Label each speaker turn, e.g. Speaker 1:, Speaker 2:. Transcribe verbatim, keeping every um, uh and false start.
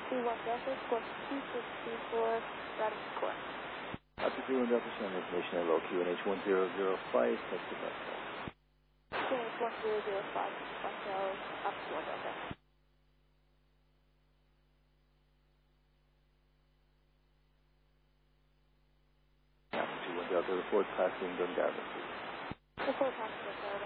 Speaker 1: two one Delta, score two six two four, routing score.
Speaker 2: Altitude two one Delta, showing information at low Q N H one zero zero five, test the bus.
Speaker 1: Q N H one zero zero five, Hotel, up to one Delta.
Speaker 2: Altitude two one Delta, report passing Dungarvan, please.
Speaker 1: Report passing Dungarvan.